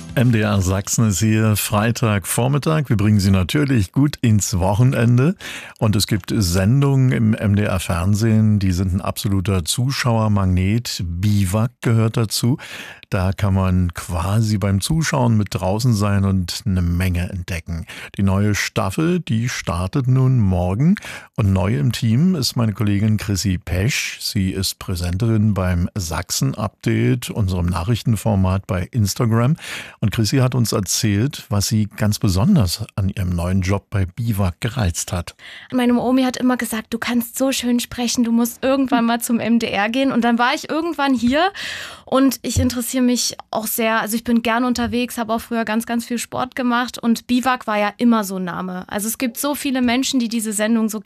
MDR Sachsen ist hier, Freitagvormittag. Wir bringen Sie natürlich gut ins Wochenende. Und es gibt Sendungen im MDR Fernsehen, die sind ein absoluter Zuschauermagnet. Biwak gehört dazu. Da kann man quasi beim Zuschauen mit draußen sein und eine Menge entdecken. Die neue Staffel, die startet nun morgen. Und neu im Team ist meine Kollegin Chrissy Pesch. Sie ist Präsenterin beim Sachsen-Update, unserem Nachrichtenformat bei Instagram. Und Chrissy hat uns erzählt, was sie ganz besonders an ihrem neuen Job bei Biwak gereizt hat. Meine Omi hat immer gesagt, du kannst so schön sprechen, du musst irgendwann mal zum MDR gehen. Und dann war ich irgendwann hier und ich interessiere mich auch sehr, also ich bin gern unterwegs, habe auch früher ganz, ganz viel Sport gemacht und Biwak war ja immer so ein Name. Also es gibt so viele Menschen, die diese Sendung so